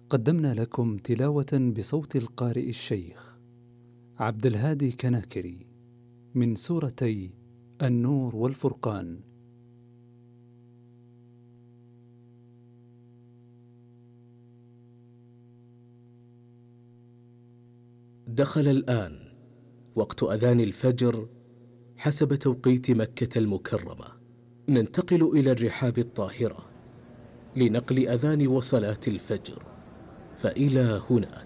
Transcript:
قدمنا لكم تلاوة بصوت القارئ الشيخ عبد الهادي كناكري من سورتي النور والفرقان. دخل الآن وقت أذان الفجر حسب توقيت مكة المكرمة. ننتقل إلى الرحاب الطاهرة لنقل أذان وصلاة الفجر، فإلى هناك.